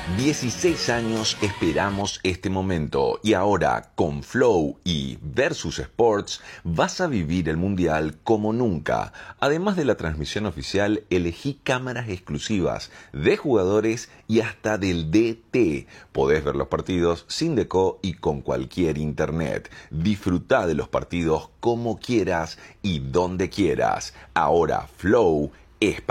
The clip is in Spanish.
16 años esperamos este momento y ahora con Flow y Versus Sports vas a vivir el Mundial como nunca. Además de la transmisión oficial, elegí cámaras exclusivas de jugadores y hasta del DT. Podés ver los partidos sin deco y con cualquier internet. Disfrutá de los partidos como quieras y donde quieras. Ahora Flow es